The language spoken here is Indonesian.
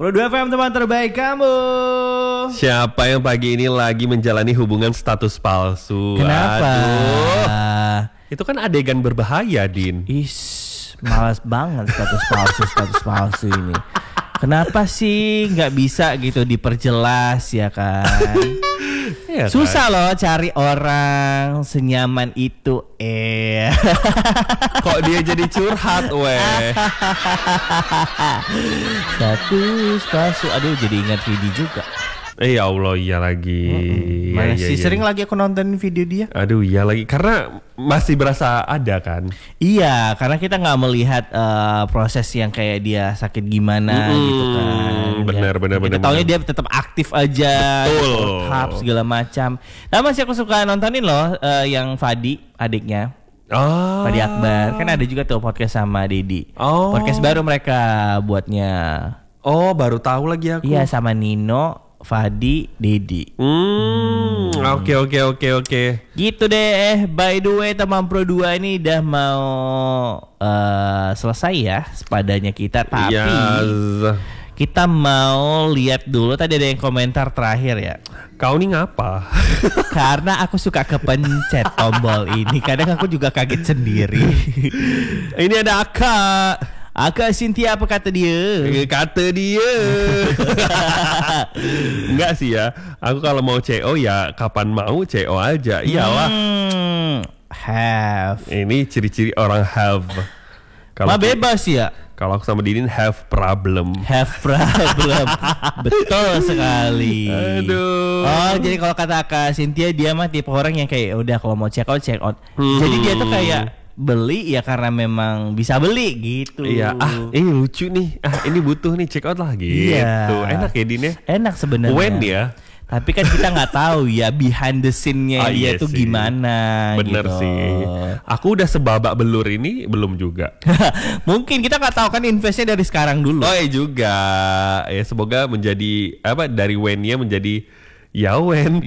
Pro 2 FM teman terbaik kamu. Siapa yang pagi ini lagi menjalani hubungan status palsu? Kenapa? Aduh, itu kan adegan berbahaya, Din. Malas banget status palsu ini. Kenapa sih nggak bisa gitu diperjelas ya kan? Ya Susah loh cari orang senyaman itu. Kok dia jadi curhat, weh? Status palsu. Aduh, jadi ingat video juga. Ya Allah, iya lagi. Mana Ya, sih ya, sering ya. lagi aku nonton video dia. Aduh, iya lagi. Karena masih berasa ada kan. Iya, karena kita nggak melihat proses yang kayak dia sakit gimana gitu kan. Benar. Kita taunya dia tetap aktif aja, Betul. hap segala macam. Nah masih aku suka nontonin loh yang Fadi adiknya. Oh. Fadi Akbar kan ada juga tuh podcast sama Dedi. Oh. Podcast baru mereka buatnya. Oh, baru tahu lagi aku. Iya sama Nino, Fadi, Dedi. Oke. Gitu deh. By the way teman Pro 2 ini udah mau selesai ya sepadanya kita. Tapi Yes. kita mau lihat dulu. Tadi ada yang komentar terakhir ya. Kau nih ngapa? Karena aku suka kepencet tombol ini. Kadang aku juga kaget sendiri. Ini ada Aka Cynthia apa kata dia? Kata dia. Enggak sih ya. Aku kalau mau CO ya kapan mau CO aja. Iyalah. Have. Ini ciri-ciri orang have. Mah bebas ya. Kalau aku sama Dinin have problem. Have problem. Betul sekali. Aduh. Oh, jadi kalau kata Kak Cynthia dia mah tipe orang yang kayak udah kalau mau check out. Jadi dia tuh kayak beli ya karena memang bisa beli gitu. Iya. Ini lucu nih. Ini butuh nih, check out lah gitu. Iya. Enak ya Din ya. Enak sebenarnya. When ya. Tapi kan kita nggak tahu ya behind the scene-nya dia Iya tuh sih. gimana. Bener gitu. sih. Aku udah sebabak belur ini belum juga. Mungkin kita nggak tahu kan investnya dari sekarang dulu. Oh juga. Ya semoga menjadi dari when-nya menjadi ya when.